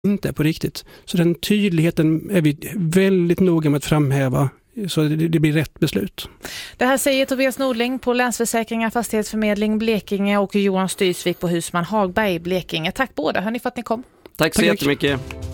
inte är på riktigt. Så den tydligheten är vi väldigt noga med att framhäva så det blir rätt beslut. Det här säger Tobias Nordling på Länsförsäkringar, Fastighetsförmedling Blekinge och Johan Styrsvik på Husman Hagberg Blekinge. Tack båda, hörni, för att ni kom. Tack så jättemycket.